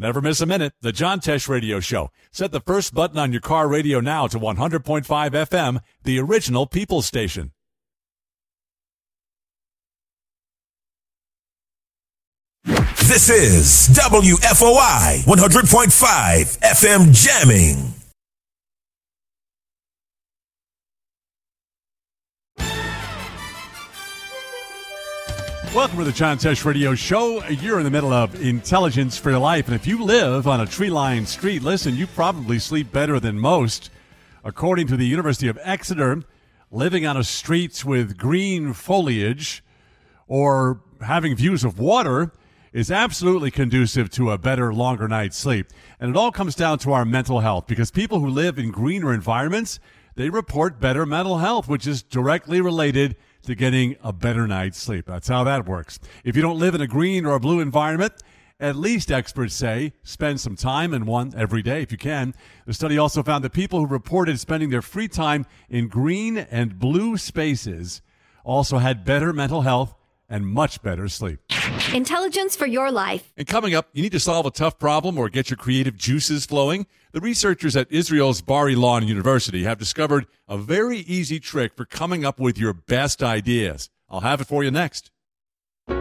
Never miss a minute. The John Tesh Radio Show. Set the first button on your car radio now to 100.5 FM, the original People's Station. This is WFOI 100.5 FM Jamming. Welcome to the John Tesh Radio Show. You're in the middle of Intelligence for Your Life, and if you live on a tree-lined street, listen, you probably sleep better than most. According to the University of Exeter, living on a street with green foliage or having views of water is absolutely conducive to a better, longer night's sleep. And it all comes down to our mental health, because people who live in greener environments, they report better mental health, which is directly related to getting a better night's sleep. That's how that works. If you don't live in a green or a blue environment, at least experts say spend some time in one every day if you can. The study also found that people who reported spending their free time in green and blue spaces also had better mental health and much better sleep. Intelligence for your life. And coming up, you need to solve a tough problem or get your creative juices flowing. The researchers at Israel's Bar-Ilan University have discovered a very easy trick for coming up with your best ideas. I'll have it for you next.